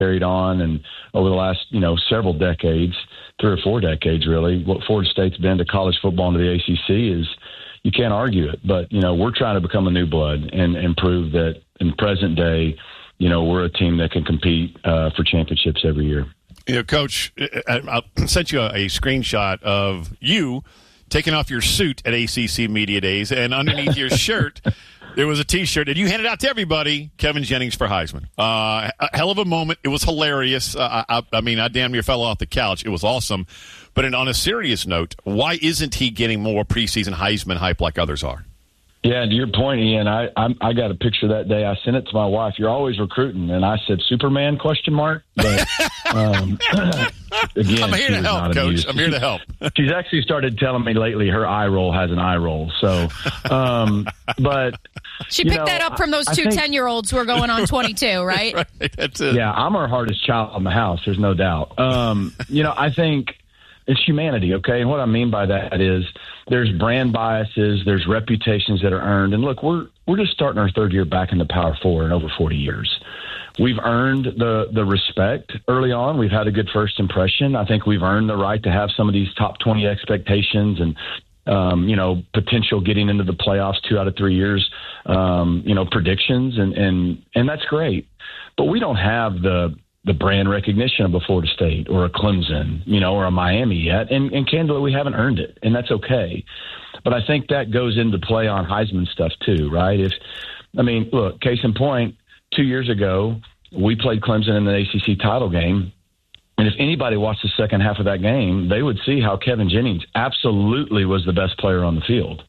carried on, and over the last, several decades, 3 or 4 decades, really, what Florida State's been to college football and to the ACC is, you can't argue it. But, we're trying to become a new blood and prove that in the present day, we're a team that can compete for championships every year. Coach, I sent you a screenshot of you taking off your suit at ACC Media Days, and underneath your shirt, there was a T-shirt, and you handed out to everybody, Kevin Jennings for Heisman. A hell of a moment. It was hilarious. I damn near fell off the couch. It was awesome. But on a serious note, why isn't he getting more preseason Heisman hype like others are? Yeah, to your point, Ian, I got a picture that day. I sent it to my wife. You're always recruiting, and I said Superman ? But again, I'm here to help, Coach. I'm here to help. She's actually started telling me lately her eye roll has an eye roll. So, but she picked that up from those two 10-year-olds who are going on 22, right? Right. That's it. Yeah, I'm her hardest child in the house. There's no doubt. I think it's humanity, okay? And what I mean by that is there's brand biases, there's reputations that are earned. And look, we're just starting our 3rd year back in the Power 4 in over 40 years. We've earned the respect early on. We've had a good first impression. I think we've earned the right to have some of these top 20 expectations and, potential getting into the playoffs 2 out of 3 years, predictions. And that's great. But we don't have the brand recognition of a Florida State or a Clemson, or a Miami yet. And candidly, we haven't earned it, and that's okay. But I think that goes into play on Heisman stuff too, right? Look, case in point, 2 years ago, we played Clemson in the ACC title game. And if anybody watched the second half of that game, they would see how Kevin Jennings absolutely was the best player on the field.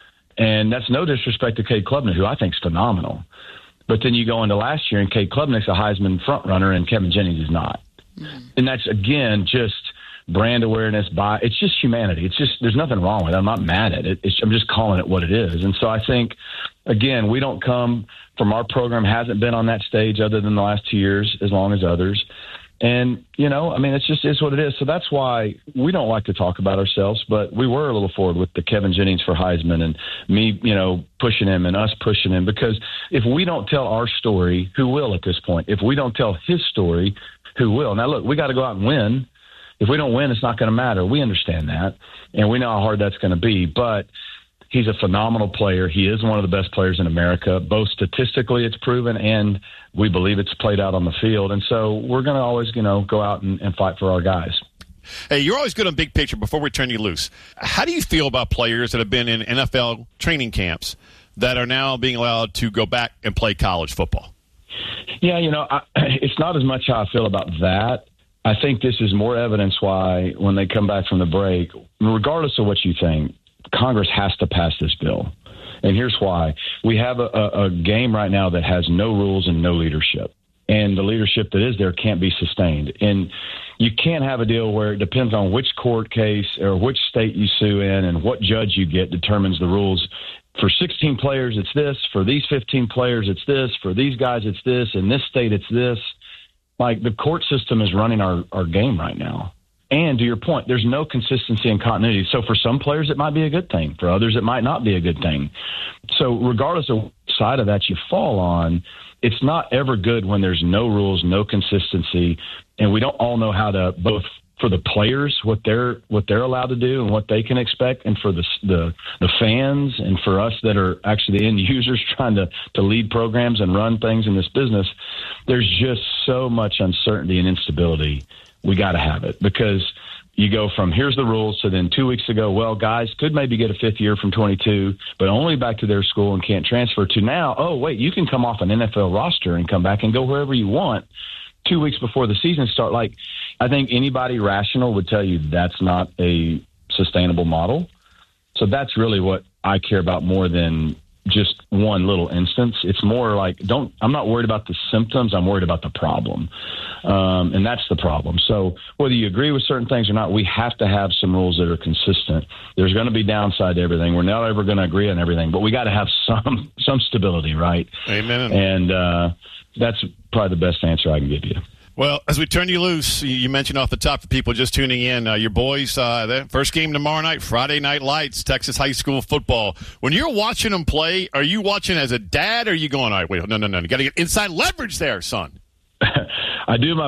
And that's no disrespect to Cade Klubnik, who I think is phenomenal. But then you go into last year, and Cade Klubnik's a Heisman frontrunner, and Kevin Jennings is not. And that's, again, just brand awareness. It's just humanity. It's just, there's nothing wrong with it. I'm not mad at it. I'm just calling it what it is. And so I think, again, we don't come from, our program hasn't been on that stage other than the last 2 years, as long as others. And, it's just is what it is. So that's why we don't like to talk about ourselves, but we were a little forward with the Kevin Jennings for Heisman and me, pushing him and us pushing him, because if we don't tell our story, who will at this point? If we don't tell his story, who will? Now, look, we got to go out and win. If we don't win, it's not going to matter. We understand that, and we know how hard that's going to be, but he's a phenomenal player. He is one of the best players in America. Both statistically, it's proven, and we believe it's played out on the field. And so we're going to always, go out and fight for our guys. Hey, you're always good on big picture. Before we turn you loose, how do you feel about players that have been in NFL training camps that are now being allowed to go back and play college football? Yeah, it's not as much how I feel about that. I think this is more evidence why when they come back from the break, regardless of what you think, Congress has to pass this bill. And here's why. We have a game right now that has no rules and no leadership. And the leadership that is there can't be sustained. And you can't have a deal where it depends on which court case or which state you sue in and what judge you get determines the rules. For 16 players, it's this. For these 15 players, it's this. For these guys, it's this. In this state, it's this. Like, the court system is running our game right now. And to your point, there's no consistency and continuity. So for some players, it might be a good thing. For others, it might not be a good thing. So regardless of what side of that you fall on, it's not ever good when there's no rules, no consistency, and we don't all know how to, both for the players, what they're allowed to do and what they can expect, and for the fans and for us that are actually the end users trying to lead programs and run things in this business. There's just so much uncertainty and instability. We got to have it, because you go from here's the rules to then 2 weeks ago, well, guys could maybe get a fifth year from 22, but only back to their school and can't transfer, to now, oh, wait, you can come off an NFL roster and come back and go wherever you want 2 weeks before the season start. Like, I think anybody rational would tell you that's not a sustainable model. So that's really what I care about more than just one little instance. It's more like, I'm not worried about the symptoms. I'm worried about the problem. And that's the problem. So whether you agree with certain things or not, we have to have some rules that are consistent. There's going to be downside to everything. We're not ever going to agree on everything, but we got to have some stability, right? Amen. And that's probably the best answer I can give you. Well, as we turn you loose, you mentioned off the top for people just tuning in, your boys, their first game tomorrow night, Friday Night Lights, Texas high school football. When you're watching them play, are you watching as a dad, or are you going, all right, wait, no, you got to get inside leverage there, son? I do my